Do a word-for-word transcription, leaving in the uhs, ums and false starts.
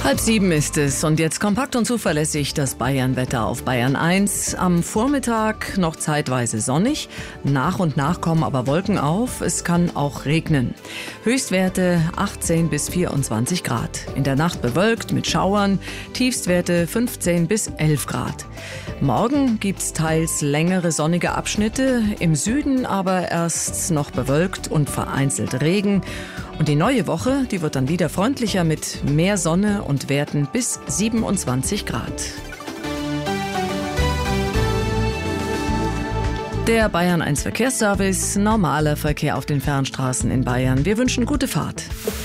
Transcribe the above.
Halb sieben ist es und jetzt kompakt und zuverlässig das Bayern-Wetter auf Bayern eins. Am Vormittag noch zeitweise sonnig, nach und nach kommen aber Wolken auf. Es kann auch regnen. Höchstwerte achtzehn bis vierundzwanzig Grad. In der Nacht bewölkt mit Schauern, Tiefstwerte fünfzehn bis elf Grad. Morgen gibt's teils längere sonnige Abschnitte, im Süden aber erst noch bewölkt und vereinzelt Regen. Und die neue Woche, die wird dann wieder freundlicher mit mehr Sonne und Werten bis siebenundzwanzig Grad. Der Bayern eins Verkehrsservice, normaler Verkehr auf den Fernstraßen in Bayern. Wir wünschen gute Fahrt.